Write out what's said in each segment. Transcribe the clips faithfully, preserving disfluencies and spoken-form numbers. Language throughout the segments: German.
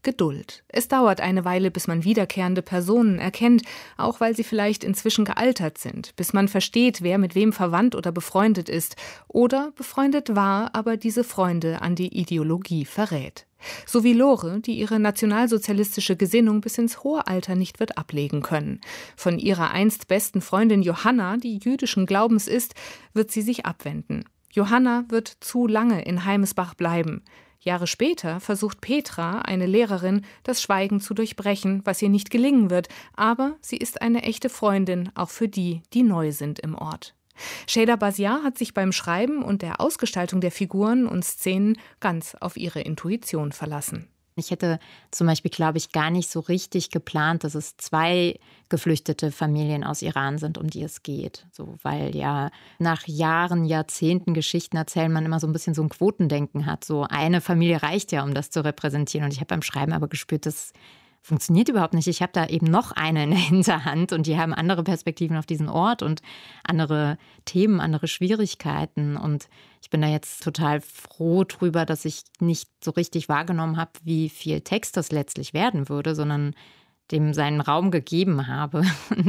Geduld. Es dauert eine Weile, bis man wiederkehrende Personen erkennt, auch weil sie vielleicht inzwischen gealtert sind, bis man versteht, wer mit wem verwandt oder befreundet ist oder befreundet war, aber diese Freunde an die Ideologie verrät. So wie Lore, die ihre nationalsozialistische Gesinnung bis ins hohe Alter nicht wird ablegen können. Von ihrer einst besten Freundin Johanna, die jüdischen Glaubens ist, wird sie sich abwenden. Johanna wird zu lange in Heimesbach bleiben. Jahre später versucht Petra, eine Lehrerin, das Schweigen zu durchbrechen, was ihr nicht gelingen wird, aber sie ist eine echte Freundin, auch für die, die neu sind im Ort. Şeyda Basiar hat sich beim Schreiben und der Ausgestaltung der Figuren und Szenen ganz auf ihre Intuition verlassen. Ich hätte zum Beispiel, glaube ich, gar nicht so richtig geplant, dass es zwei geflüchtete Familien aus Iran sind, um die es geht. So, weil ja nach Jahren, Jahrzehnten Geschichten erzählen man immer so ein bisschen so ein Quotendenken hat. So eine Familie reicht ja, um das zu repräsentieren. Und ich habe beim Schreiben aber gespürt, das funktioniert überhaupt nicht. Ich habe da eben noch eine in der Hinterhand und die haben andere Perspektiven auf diesen Ort und andere Themen, andere Schwierigkeiten. Und ich bin da jetzt total froh drüber, dass ich nicht so richtig wahrgenommen habe, wie viel Text das letztlich werden würde, sondern dem seinen Raum gegeben habe.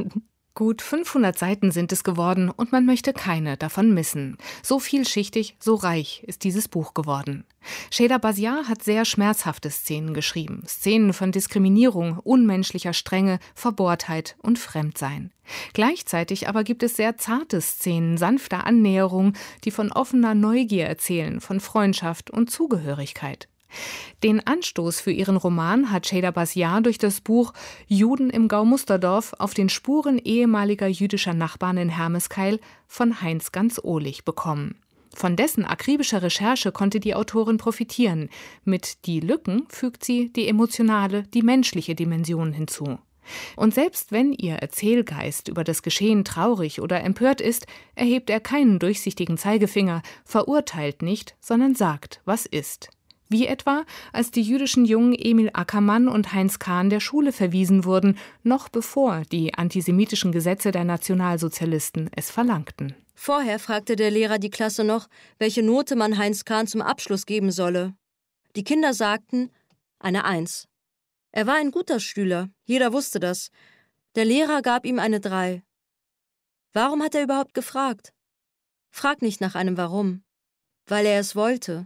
Gut fünfhundert Seiten sind es geworden und man möchte keine davon missen. So vielschichtig, so reich ist dieses Buch geworden. Şeyda Basiar hat sehr schmerzhafte Szenen geschrieben. Szenen von Diskriminierung, unmenschlicher Strenge, Verbohrtheit und Fremdsein. Gleichzeitig aber gibt es sehr zarte Szenen, sanfter Annäherung, die von offener Neugier erzählen, von Freundschaft und Zugehörigkeit. Den Anstoß für ihren Roman hat Şeyda Basiar durch das Buch Juden im Gau Musterdorf auf den Spuren ehemaliger jüdischer Nachbarn in Hermeskeil von Heinz Ganz-Ohlich bekommen. Von dessen akribischer Recherche konnte die Autorin profitieren. Mit Die Lücken fügt sie die emotionale, die menschliche Dimension hinzu. Und selbst wenn ihr Erzählgeist über das Geschehen traurig oder empört ist, erhebt er keinen durchsichtigen Zeigefinger, verurteilt nicht, sondern sagt, was ist. Wie etwa, als die jüdischen Jungen Emil Ackermann und Heinz Kahn der Schule verwiesen wurden, noch bevor die antisemitischen Gesetze der Nationalsozialisten es verlangten. Vorher fragte der Lehrer die Klasse noch, welche Note man Heinz Kahn zum Abschluss geben solle. Die Kinder sagten, eine Eins. Er war ein guter Schüler, jeder wusste das. Der Lehrer gab ihm eine Drei. Warum hat er überhaupt gefragt? Frag nicht nach einem Warum. Weil er es wollte.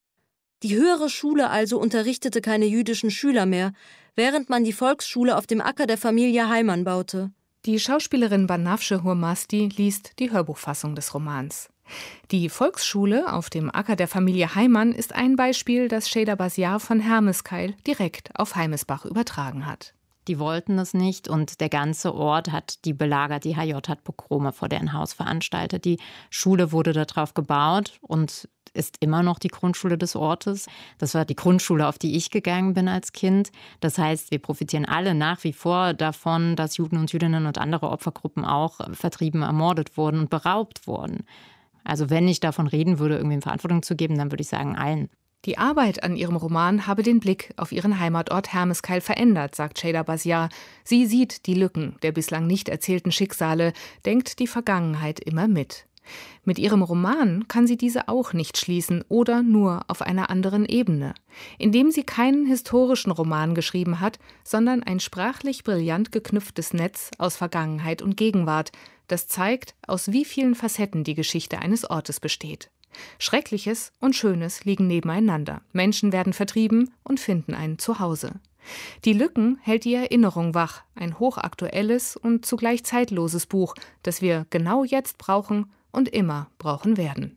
Die höhere Schule also unterrichtete keine jüdischen Schüler mehr, während man die Volksschule auf dem Acker der Familie Heimann baute. Die Schauspielerin Banafsche Hurmasti liest die Hörbuchfassung des Romans. Die Volksschule auf dem Acker der Familie Heimann ist ein Beispiel, das Şeyda Basiar von Hermeskeil direkt auf Heimesbach übertragen hat. Die wollten es nicht und der ganze Ort hat die belagert. Die H J hat Pogrome vor deren Haus veranstaltet. Die Schule wurde darauf gebaut und ist immer noch die Grundschule des Ortes. Das war die Grundschule, auf die ich gegangen bin als Kind. Das heißt, wir profitieren alle nach wie vor davon, dass Juden und Jüdinnen und andere Opfergruppen auch vertrieben, ermordet wurden und beraubt wurden. Also wenn ich davon reden würde, irgendwem Verantwortung zu geben, dann würde ich sagen, allen. Die Arbeit an ihrem Roman habe den Blick auf ihren Heimatort Hermeskeil verändert, sagt Şeyda Basiar. Sie sieht die Lücken der bislang nicht erzählten Schicksale, denkt die Vergangenheit immer mit. Mit ihrem Roman kann sie diese auch nicht schließen oder nur auf einer anderen Ebene, indem sie keinen historischen Roman geschrieben hat, sondern ein sprachlich brillant geknüpftes Netz aus Vergangenheit und Gegenwart, das zeigt, aus wie vielen Facetten die Geschichte eines Ortes besteht. Schreckliches und Schönes liegen nebeneinander. Menschen werden vertrieben und finden ein Zuhause. Die Lücken hält die Erinnerung wach, ein hochaktuelles und zugleich zeitloses Buch, das wir genau jetzt brauchen und immer brauchen werden.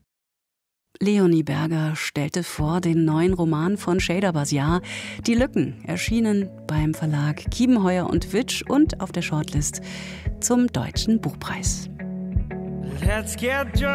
Leonie Berger stellte vor den neuen Roman von Şeyda Basiar, Die Lücken, erschienen beim Verlag Kiepenheuer und Witsch und auf der Shortlist zum Deutschen Buchpreis. Let's get